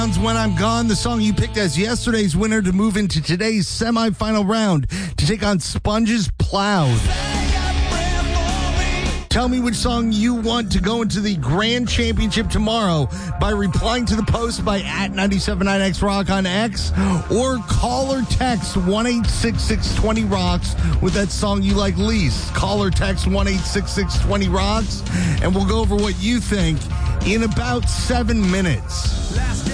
When I'm Gone, the song you picked as yesterday's winner to move into today's semifinal round to take on Sponge's Plowed. Tell me which song you want to go into the grand championship tomorrow by replying to the post by @979XRock on X, or call or text 1-866-20-ROCKS with that song you like least. Call or text 1-866-20-ROCKS, and we'll go over what you think in about 7 minutes.